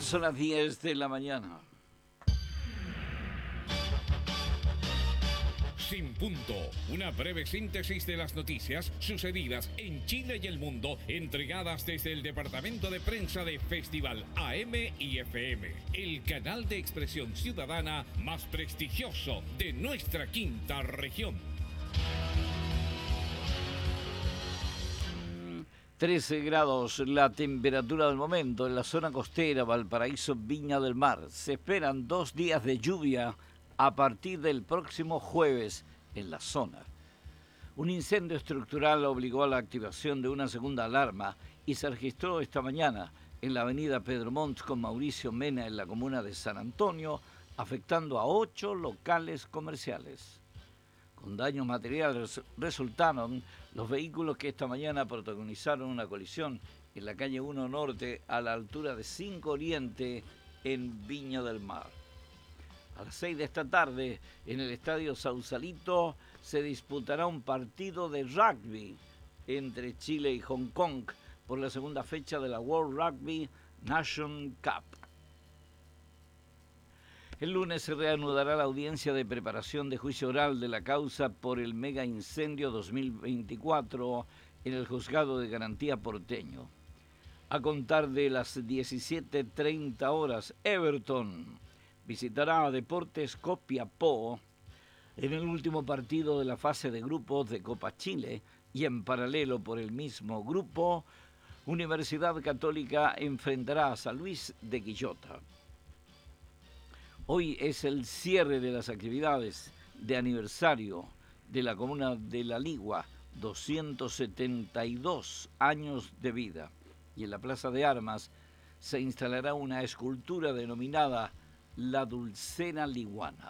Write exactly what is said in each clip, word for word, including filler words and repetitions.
Son las diez de la mañana. Sin punto, una breve síntesis de las noticias sucedidas en Chile y el mundo, entregadas desde el departamento de prensa de Festival A M y F M, el canal de expresión ciudadana más prestigioso de nuestra quinta región. trece grados la temperatura del momento en la zona costera, Valparaíso, Viña del Mar. Se esperan dos días de lluvia a partir del próximo jueves en la zona. Un incendio estructural obligó a la activación de una segunda alarma y se registró esta mañana en la avenida Pedro Montt con Mauricio Mena en la comuna de San Antonio, afectando a ocho locales comerciales. Con daños materiales resultaron los vehículos que esta mañana protagonizaron una colisión en la calle uno Norte a la altura de cinco Oriente en Viña del Mar. A las seis de esta tarde, en el estadio Sausalito, se disputará un partido de rugby entre Chile y Hong Kong por la segunda fecha de la World Rugby Nation Cup. El lunes se reanudará la audiencia de preparación de juicio oral de la causa por el mega incendio dos mil veinticuatro en el Juzgado de Garantía porteño. A contar de las diecisiete treinta horas, Everton visitará a Deportes Copiapó en el último partido de la fase de grupos de Copa Chile y en paralelo por el mismo grupo, Universidad Católica enfrentará a San Luis de Quillota. Hoy es el cierre de las actividades de aniversario de la comuna de La Ligua, doscientos setenta y dos años de vida. Y en la Plaza de Armas se instalará una escultura denominada La Dulcena Liguana.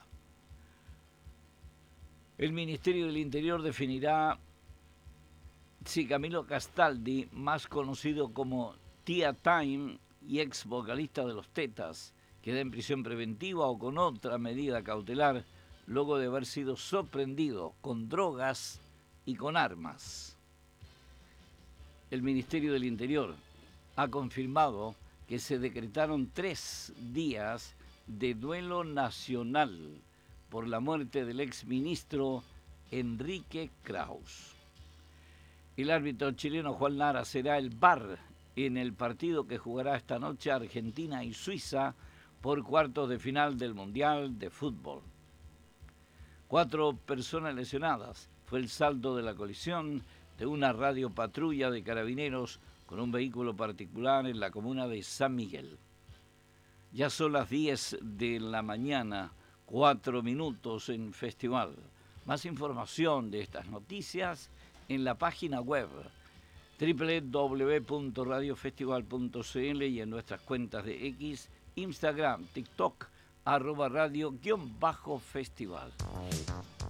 El Ministerio del Interior definirá si Camilo Castaldi, más conocido como Tía Time y ex vocalista de Los Tetas, queda en prisión preventiva o con otra medida cautelar luego de haber sido sorprendido con drogas y con armas. El Ministerio del Interior ha confirmado que se decretaron tres días de duelo nacional por la muerte del exministro Enrique Kraus. El árbitro chileno Juan Lara será el V A R en el partido que jugará esta noche Argentina y Suiza por cuartos de final del Mundial de Fútbol. Cuatro personas lesionadas fue el saldo de la colisión de una radiopatrulla de carabineros con un vehículo particular en la comuna de San Miguel. Ya son las diez de la mañana, cuatro minutos en Festival. Más información de estas noticias en la página web doble u doble u doble u punto radio festival punto c l y en nuestras cuentas de X, Instagram, TikTok, arroba radio guión bajo festival.